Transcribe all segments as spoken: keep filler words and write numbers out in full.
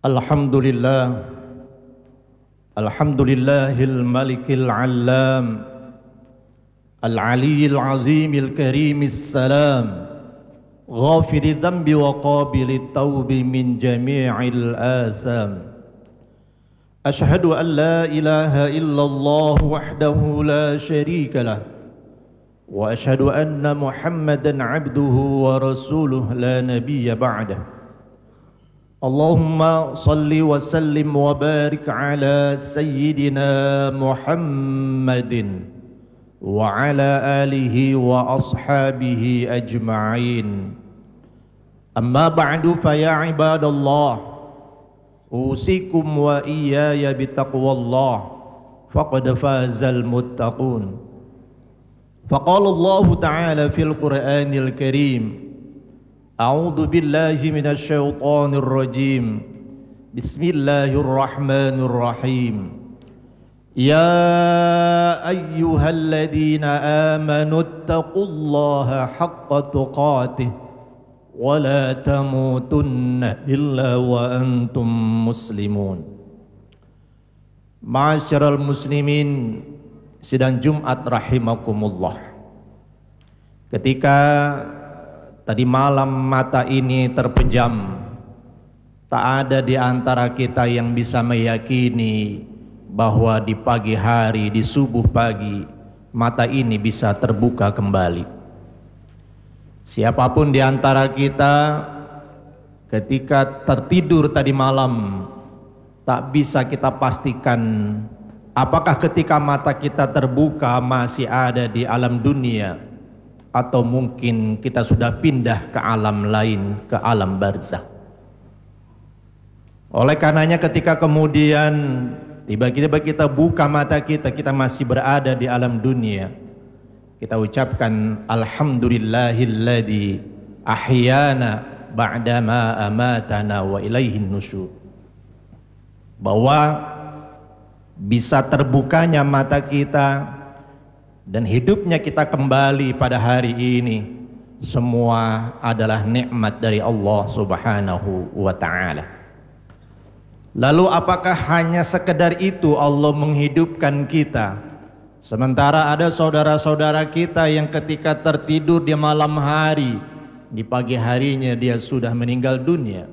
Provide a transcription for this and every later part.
Alhamdulillah, Alhamdulillahil malikil allam, al-aliyil azimil karimis salam, ghafiri dhanbi wa qabilit tawbi min jami'il asam. Ashhadu an la ilaha illallah wahdahu la sharika lah, wa ashhadu anna Muhammadan abduhu wa rasuluh la nabiyya ba'dah. Allahumma salli wa sallim wa barik ala sayyidina Muhammadin wa ala alihi wa ashabihi ajma'in. Amma ba'du fa ya ibadallah, usikum wa iyaya bitaqwallah, faqad fazal muttaqun. Faqala Allah ta'ala fil Qur'anil Karim, A'udzu billahi minasy syaithanir rajim. Bismillahirrahmanirrahim. Ya ayyuhalladzina amanu taqullaha haqqa tuqatih wa la tamutunna illa wa antum muslimun. Ma'asyiral muslimin, sidang Jumat rahimakumullah. Ketika tadi malam mata ini terpejam, tak ada di antara kita yang bisa meyakini bahwa di pagi hari, di subuh pagi, mata ini bisa terbuka kembali. Siapapun di antara kita ketika tertidur tadi malam, tak bisa kita pastikan apakah ketika mata kita terbuka masih ada di alam dunia, atau mungkin kita sudah pindah ke alam lain, ke alam barzakh. Oleh karenanya ketika kemudian tiba-tiba kita buka mata kita, kita masih berada di alam dunia, kita ucapkan alhamdulillahilladzi ahyana ba'dama amatana wa ilaihin nusyur. Bahwa bisa terbukanya mata kita dan hidupnya kita kembali pada hari ini, semua adalah nikmat dari Allah Subhanahu wa ta'ala. Lalu apakah hanya sekedar itu Allah menghidupkan kita, sementara ada saudara-saudara kita yang ketika tertidur di malam hari, di pagi harinya dia sudah meninggal dunia?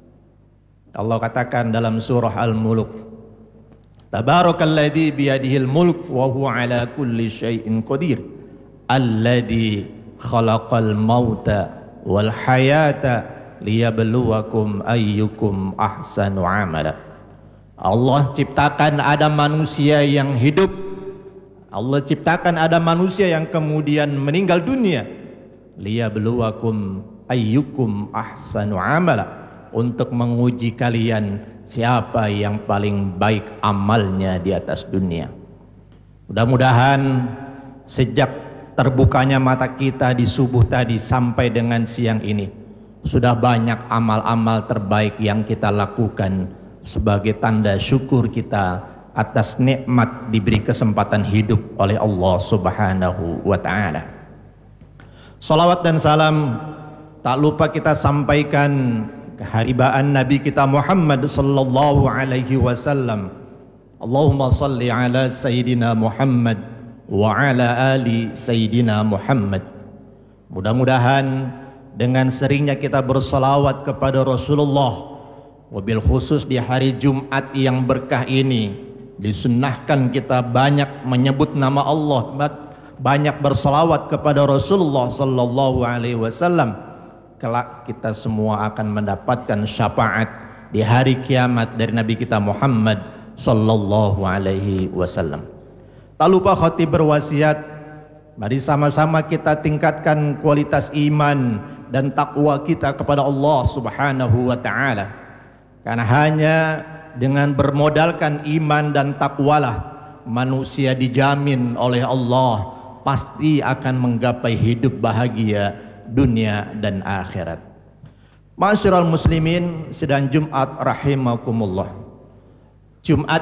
Allah katakan dalam surah Al-Mulk, Tabarakalladzi biyadihil mulk wa huwa ala kulli syai'in qadir, alladzi khalaqal mauta wal hayata liyabluwakum ayyukum ahsanu amala. Allah ciptakan ada manusia yang hidup, Allah ciptakan ada manusia yang kemudian meninggal dunia, liyabluwakum ayyukum ahsanu amala, untuk menguji kalian siapa yang paling baik amalnya di atas dunia. Mudah-mudahan sejak terbukanya mata kita di subuh tadi sampai dengan siang ini, sudah banyak amal-amal terbaik yang kita lakukan sebagai tanda syukur kita atas nikmat diberi kesempatan hidup oleh Allah Subhanahu wa ta'ala. Salawat dan salam tak lupa kita sampaikan keharibaan Nabi kita Muhammad sallallahu alaihi wasallam. Allahumma salli ala Sayyidina Muhammad wa ala ali Sayyidina Muhammad. Mudah-mudahan dengan seringnya kita bersalawat kepada Rasulullah, wabil khusus di hari Jumat yang berkah ini, disunnahkan kita banyak menyebut nama Allah, banyak bersalawat kepada Rasulullah sallallahu alaihi wasallam. Kelak kita semua akan mendapatkan syafaat di hari kiamat dari Nabi kita Muhammad sallallahu alaihi wasallam. Tak lupa khatib berwasiat, mari sama-sama kita tingkatkan kualitas iman dan takwa kita kepada Allah Subhanahu wa ta'ala. Karena hanya dengan bermodalkan iman dan takwalah manusia dijamin oleh Allah pasti akan menggapai hidup bahagia dunia dan akhirat. Ma'asyiral muslimin, sedang Jumat rahimakumullah. Jumat